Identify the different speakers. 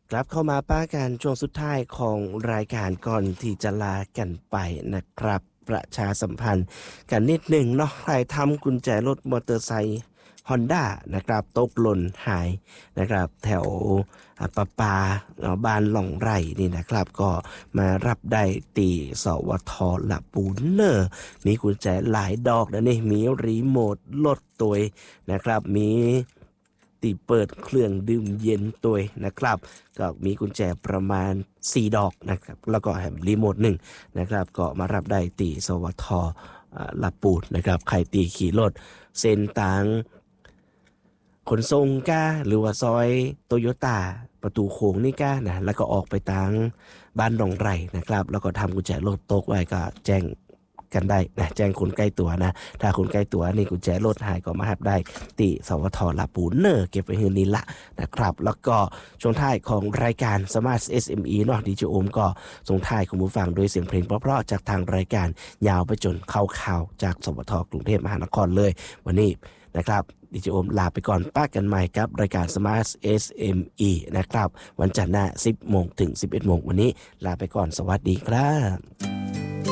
Speaker 1: กลับเข้ามาป้ากันช่วงสุดท้ายของรายการก่อนที่จะลากันไปนะครับประชาสัมพันธ์กันนิดหนึ่งเนาะใครทำกุญแจรถมอเตอร์ไซค์ฮอนด้านะครับตกหล่นหายนะครับแถวปาบ้านหล่องไร่นี่นะครับก็มารับได้ตีสวทละปูนเนอร์มีกุญแจหลายดอกนะนี่มีรีโมทรถตัวนะครับมีตีเปิดเครื่องดื่มเย็นตัวนะครับก็มีกุญแจประมาณ4ดอกนะครับแล้วก็แถมรีโมท1นะครับก็มารับได้ตีสวทละปูนนะครับใครตีขี่รถเส้นต่างขนส่งก้าหรือว่าซอยโตโยต้าประตูโค้งนี่ก้านะแล้วก็ออกไปทางบ้านหนองไร่นะครับแล้วก็ทำกุญแจรถตกไว้ก็แจ้งกันได้นะแจ้งคนใกล้ตัวนะถ้าคนใกล้ตัวนี่กุญแจรถหายก็มาหับได้ติสวทลาปูนเนอร์เก็บไว้ให้นี่ละนะครับแล้วก็ช่วงท้ายของรายการ Smart SME เนาะดีเจโอมก็ส่งท้ายคุณผู้ฟังโดยเสียงเพลงเพราะๆจากทางรายการยาวไปจนเข้าข่าวจากสวทกรุงเทพมหานครเลยวันนี้นะครับดิจิโอมลาไปก่อนป้ากันใหม่ครับรายการ Smart SME นะครับวันจันทร์หน้า 10 โมงถึง 11 โมงวันนี้ลาไปก่อนสวัสดีครับ